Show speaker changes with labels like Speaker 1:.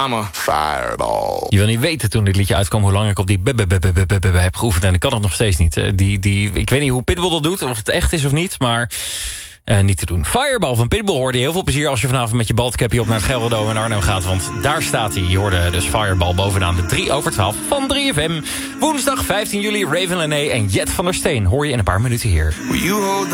Speaker 1: I'm a fireball.
Speaker 2: Je wil niet weten toen dit liedje uitkwam hoe lang ik op die heb geoefend. En ik kan het nog steeds niet. Ik weet niet hoe Pitbull dat doet, of het echt is of niet, maar niet te doen. Fireball van Pitbull hoorde je. Heel veel plezier als je vanavond met je baldcapje op naar het Gelderdoom in Arnhem gaat. Want daar staat hij. Je hoorde dus Fireball bovenaan de 3/12 van 3FM. Woensdag 15 juli, Raven Lené en Jet van der Steen. Hoor je in een paar minuten hier.